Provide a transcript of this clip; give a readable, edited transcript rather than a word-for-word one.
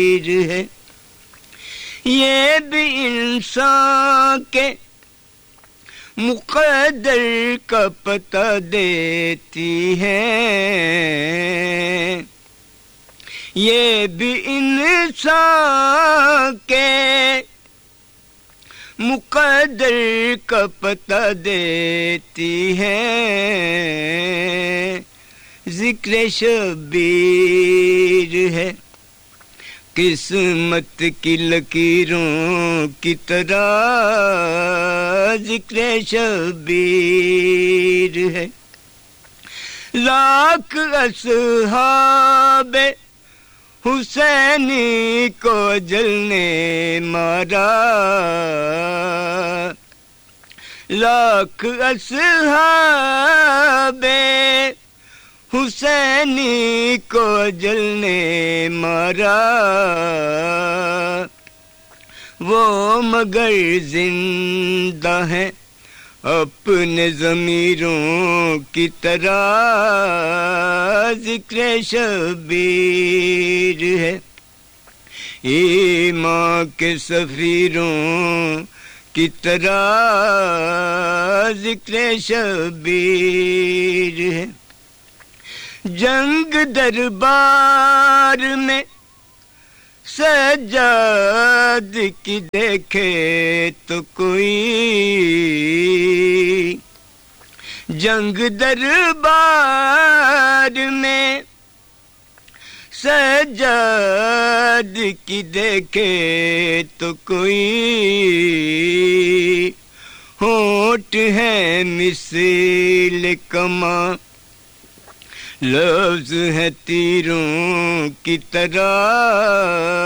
ہے یہ بھی انسان کے مقدر کا پتہ دیتی ہے یہ بھی انسان کے مقدر کا پتہ دیتی ہے ذکر شبیر ہے قسمت کی لکیروں کی طرح ذکر شبیر ہے لاکھ اصحاب حسینی کو جلنے مارا لاکھ اصحاب حسینی کو جلنے مارا وہ مگر زندہ ہیں اپنے ضمیروں کی طرح ذکر شبیر ہے ایمان کے سفیروں کی طرح ذکر شبیر ہے جنگ دربار میں سجاد کی دیکھے تو کوئی جنگ دربار میں سجاد کی دیکھے تو کوئی ہونٹ ہے مثل کماں لفظ ہے تیروں کی طرح